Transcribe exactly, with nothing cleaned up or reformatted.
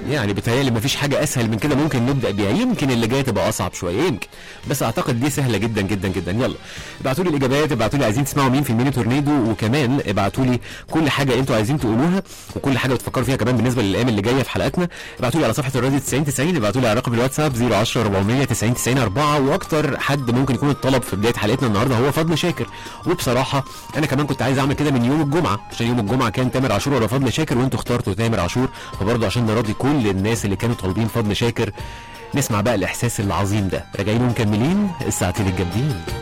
يعني بتهيألي مفيش حاجه اسهل من كده ممكن نبدا بيها، يمكن اللي جايه تبقى اصعب شويه يمكن، بس اعتقد دي سهله جدا جدا جدا. يلا ابعتوا لي الاجابات، ابعتوا لي عايزين تسمعوا مين في الميني تورنيدو، وكمان ابعتوا لي كل حاجه انتوا عايزين تقولوها وكل حاجه بتفكروا فيها كمان بالنسبه للايام اللي جايه في حلقتنا. ابعتوا لي على صفحه الراديو تسعين تسعين، ابعتوا لي على رقم الواتساب صفر عشرة أربعمية تسعين تسعين أربعة. واكتر حد ممكن يكون الطلب في بدايه حلقتنا النهارده هو فضل شاكر، وبصراحه انا كمان كنت عايز اعمل كده من يوم الجمعه، عشان يوم الجمعه كان تامر عاشور ولا فضل شاكر، وانتوا اخترتوا تامر عاشور، فبرضه عشان نراضي كل الناس اللي كانوا طالبين فضل شاكر. نسمع بقى الاحساس العظيم ده، راجعين ومكملين الساعتين الجامدين.